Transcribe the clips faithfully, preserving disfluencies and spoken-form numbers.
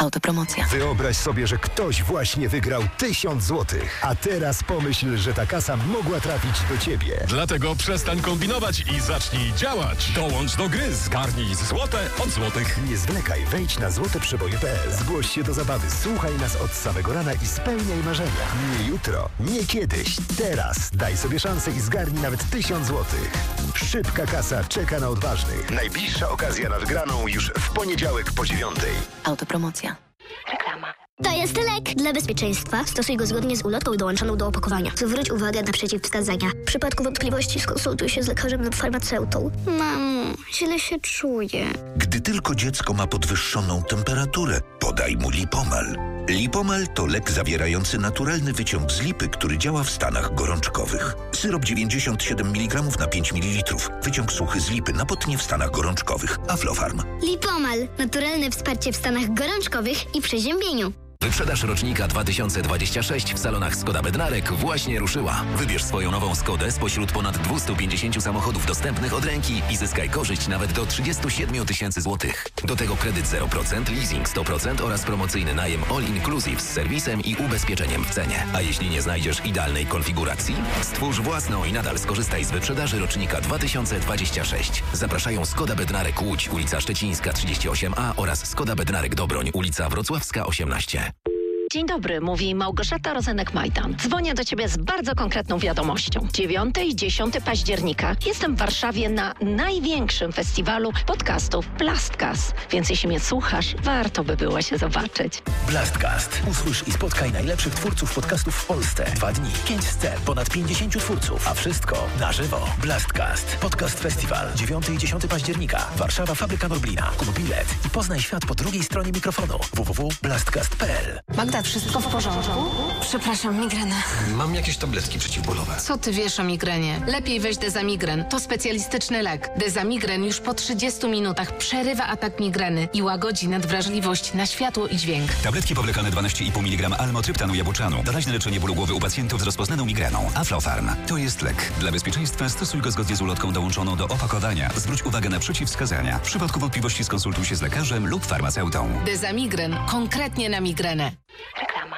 Autopromocja. Wyobraź sobie, że ktoś właśnie wygrał tysiąc złotych. A teraz pomyśl, że ta kasa mogła trafić do ciebie. Dlatego przestań kombinować i zacznij działać. Dołącz do gry, zgarnij złote od złotych. Nie zwlekaj, wejdź na złote przeboje kropka p l. Zgłoś się do zabawy, słuchaj nas od samego rana i spełniaj marzenia. Nie jutro, nie kiedyś, teraz. Daj sobie szansę i zgarnij nawet tysiąc złotych. Szybka kasa czeka na odważnych. Najbliższa okazja na wygraną już w poniedziałek po dziewiątej. Autopromocja. Reklama. To jest lek. Dla bezpieczeństwa stosuj go zgodnie z ulotką dołączoną do opakowania. Zwróć uwagę na przeciwwskazania. W przypadku wątpliwości skonsultuj się z lekarzem lub farmaceutą. Mamo, źle się czuję. Gdy tylko dziecko ma podwyższoną temperaturę, podaj mu Lipomal. Lipomal to lek zawierający naturalny wyciąg z lipy, który działa w stanach gorączkowych. Syrop dziewięćdziesiąt siedem miligramów na pięć mililitrów. Wyciąg suchy z lipy na potnie w stanach gorączkowych. Aflofarm. Lipomal. Naturalne wsparcie w stanach gorączkowych i przeziębieniu. Wyprzedaż rocznika dwa tysiące dwudziesty szósty w salonach Skoda Bednarek właśnie ruszyła. Wybierz swoją nową Skodę spośród ponad dwieście pięćdziesiąt samochodów dostępnych od ręki i zyskaj korzyść nawet do trzydzieści siedem tysięcy złotych. Do tego kredyt zero procent, leasing sto procent oraz promocyjny najem all inclusive z serwisem i ubezpieczeniem w cenie. A jeśli nie znajdziesz idealnej konfiguracji? Stwórz własną i nadal skorzystaj z wyprzedaży rocznika dwa tysiące dwudziesty szósty. Zapraszają Skoda Bednarek Łódź, ulica Szczecińska trzydzieści osiem a oraz Skoda Bednarek Dobroń, ulica Wrocławska osiemnaście. Dzień dobry, mówi Małgorzata Rozenek-Majdan. Dzwonię do Ciebie z bardzo konkretną wiadomością. dziewiątego i dziesiątego października jestem w Warszawie na największym festiwalu podcastów Blastcast. Więc jeśli mnie słuchasz, warto by było się zobaczyć. Blastcast. Usłysz i spotkaj najlepszych twórców podcastów w Polsce. Dwa dni, pięć scen, ponad pięćdziesięciu twórców, a wszystko na żywo. Blastcast. Podcast Festiwal. dziewiątego i dziesiątego października. Warszawa, Fabryka Norblina. Kup bilet i poznaj świat po drugiej stronie mikrofonu. w w w kropka blastcast kropka p l. Magda, wszystko w porządku? Przepraszam, migrena. Mam jakieś tabletki przeciwbólowe. Co ty wiesz o migrenie? Lepiej weź Dezamigren. To specjalistyczny lek. Dezamigren już po trzydziestu minutach przerywa atak migreny i łagodzi nadwrażliwość na światło i dźwięk. Tabletki powlekane dwanaście i pół miligrama almotryptanu jabłczanu. Doraźne leczenie bólu głowy u pacjentów z rozpoznaną migreną. Aflofarm. To jest lek. Dla bezpieczeństwa stosuj go zgodnie z ulotką dołączoną do opakowania. Zwróć uwagę na przeciwwskazania. W przypadku wątpliwości skonsultuj się z lekarzem lub farmaceutą. Dezamigren. Konkretnie na migrenę. Reklama.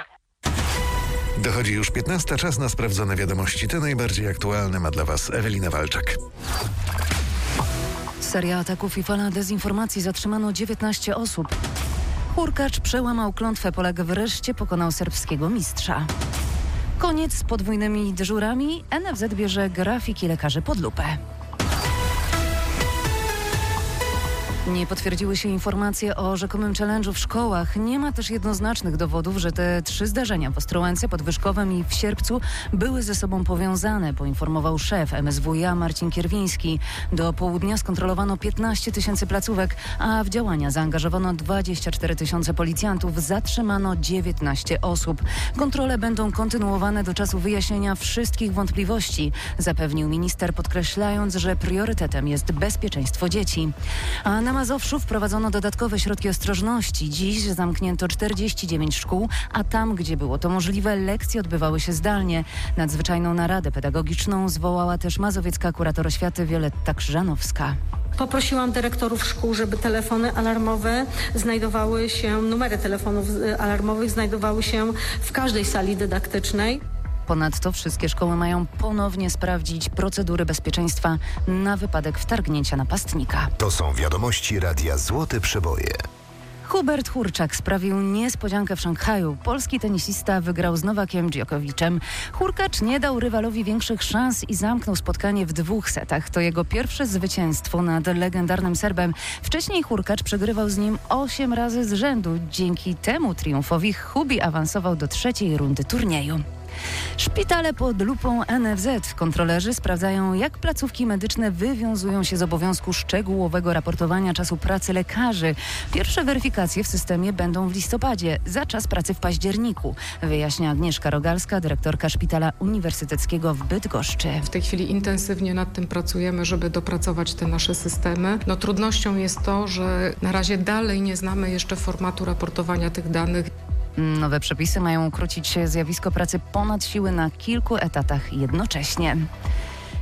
Dochodzi już piętnasta, czas na sprawdzone wiadomości. Te najbardziej aktualne ma dla Was Ewelina Walczak. Seria ataków i fala dezinformacji, zatrzymano dziewiętnaście osób. Hurkacz przełamał klątwę, Polak wreszcie pokonał serbskiego mistrza. Koniec z podwójnymi dyżurami, N F Z bierze grafiki lekarzy pod lupę. Nie potwierdziły się informacje o rzekomym challenge'u w szkołach. Nie ma też jednoznacznych dowodów, że te trzy zdarzenia w Ostrołęce, Podwyżkowem i w Sierpcu były ze sobą powiązane, poinformował szef M S W iA Marcin Kierwiński. Do południa skontrolowano piętnaście tysięcy placówek, a w działania zaangażowano dwadzieścia cztery tysiące policjantów. Zatrzymano dziewiętnaście osób. Kontrole będą kontynuowane do czasu wyjaśnienia wszystkich wątpliwości, zapewnił minister, podkreślając, że priorytetem jest bezpieczeństwo dzieci. A na Mazowszu wprowadzono dodatkowe środki ostrożności. Dziś zamknięto czterdzieści dziewięć szkół, a tam, gdzie było to możliwe, lekcje odbywały się zdalnie. Nadzwyczajną naradę pedagogiczną zwołała też mazowiecka kurator oświaty Wioletta Krzyżanowska. Poprosiłam dyrektorów szkół, żeby telefony alarmowe znajdowały się, numery telefonów alarmowych znajdowały się w każdej sali dydaktycznej. Ponadto wszystkie szkoły mają ponownie sprawdzić procedury bezpieczeństwa na wypadek wtargnięcia napastnika. To są wiadomości Radia Złote Przeboje. Hubert Hurczak sprawił niespodziankę w Szanghaju. Polski tenisista wygrał z Nowakiem Djokoviczem. Hurkacz nie dał rywalowi większych szans i zamknął spotkanie w dwóch setach. To jego pierwsze zwycięstwo nad legendarnym Serbem. Wcześniej Hurkacz przegrywał z nim osiem razy z rzędu. Dzięki temu triumfowi Hubi awansował do trzeciej rundy turnieju. Szpitale pod lupą N F Z. Kontrolerzy sprawdzają, jak placówki medyczne wywiązują się z obowiązku szczegółowego raportowania czasu pracy lekarzy. Pierwsze weryfikacje w systemie będą w listopadzie, za czas pracy w październiku, wyjaśnia Agnieszka Rogalska, dyrektorka Szpitala Uniwersyteckiego w Bydgoszczy. W tej chwili intensywnie nad tym pracujemy, żeby dopracować te nasze systemy. No, trudnością jest to, że na razie dalej nie znamy jeszcze formatu raportowania tych danych. Nowe przepisy mają ukrócić zjawisko pracy ponad siły na kilku etatach jednocześnie.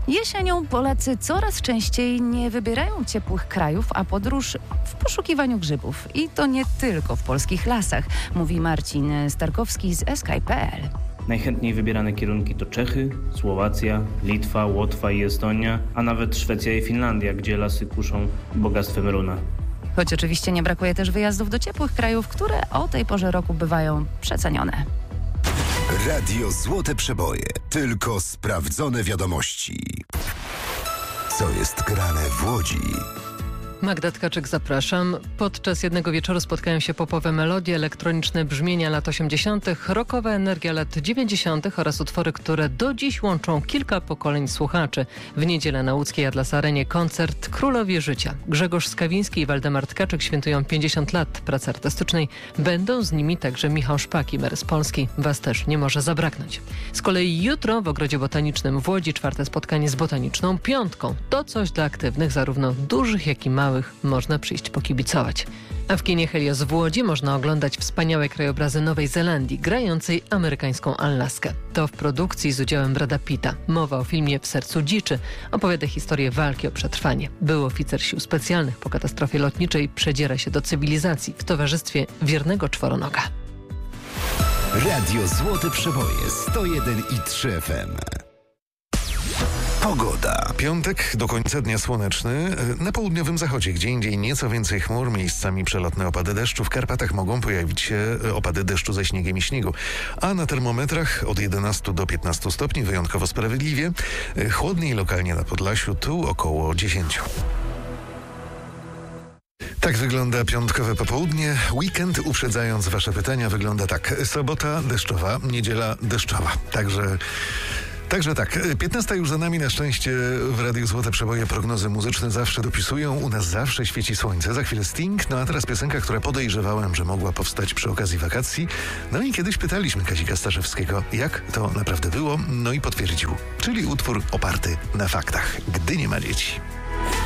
Jesienią Polacy coraz częściej nie wybierają ciepłych krajów, a podróż w poszukiwaniu grzybów. I to nie tylko w polskich lasach, mówi Marcin Starkowski z Eskaj kropka pe el. Najchętniej wybierane kierunki to Czechy, Słowacja, Litwa, Łotwa i Estonia, a nawet Szwecja i Finlandia, gdzie lasy kuszą bogactwem runa. Choć oczywiście nie brakuje też wyjazdów do ciepłych krajów, które o tej porze roku bywają przecenione. Radio Złote Przeboje. Tylko sprawdzone wiadomości. Co jest grane w Łodzi? Magda Tkaczyk, zapraszam. Podczas jednego wieczoru spotkają się popowe melodie, elektroniczne brzmienia lat osiemdziesiątych, rockowa energia lat dziewięćdziesiątych oraz utwory, które do dziś łączą kilka pokoleń słuchaczy. W niedzielę na łódzkiej Atlas Arenie koncert Królowie Życia. Grzegorz Skawiński i Waldemar Tkaczyk świętują pięćdziesiąt lat pracy artystycznej. Będą z nimi także Michał Szpak i Mer z Polski. Was też nie może zabraknąć. Z kolei jutro w Ogrodzie Botanicznym w Łodzi czwarte spotkanie z Botaniczną Piątką. To coś dla aktywnych, zarówno dużych, jak i małych. Można przyjść pokibicować. A w kinie Helios w Łodzi można oglądać wspaniałe krajobrazy Nowej Zelandii, grającej amerykańską Alaskę. To w produkcji z udziałem Brada Pitta. Mowa o filmie W sercu dziczy. Opowiada historię walki o przetrwanie. Były oficer sił specjalnych po katastrofie lotniczej przedziera się do cywilizacji w towarzystwie wiernego czworonoga. Radio Złote Przeboje sto jeden i trzy F M. Pogoda. Piątek, do końca dnia słoneczny. Na południowym zachodzie, gdzie indziej nieco więcej chmur, miejscami przelotne opady deszczu. W Karpatach mogą pojawić się opady deszczu ze śniegiem i śniegu. A na termometrach od jedenastu do piętnastu stopni, wyjątkowo sprawiedliwie. Chłodniej lokalnie na Podlasiu, tu około dziesięciu. Tak wygląda piątkowe popołudnie. Weekend, uprzedzając wasze pytania, wygląda tak. Sobota deszczowa, niedziela deszczowa. Także... Także tak, piętnasta już za nami, na szczęście w Radiu Złote Przeboje prognozy muzyczne zawsze dopisują, u nas zawsze świeci słońce, za chwilę Sting, no a teraz piosenka, która podejrzewałem, że mogła powstać przy okazji wakacji. No i kiedyś pytaliśmy Kazika Starzewskiego, jak to naprawdę było, no i potwierdził, czyli utwór oparty na faktach, gdy nie ma dzieci.